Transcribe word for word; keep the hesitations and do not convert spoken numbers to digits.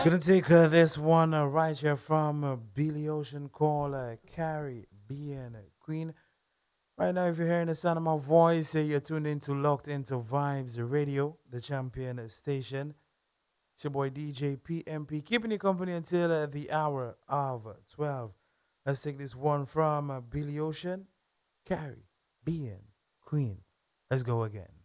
Gonna take uh, this one uh, right here from uh, Billy Ocean called uh, Caribbean Queen. Right now, if you're hearing the sound of my voice, uh, you're tuned into Locked Into Vibes Radio, the champion station. It's your boy D J P M P, keeping you company until uh, the hour of uh, twelve. Let's take this one from uh, Billy Ocean, Caribbean Queen. Let's go again.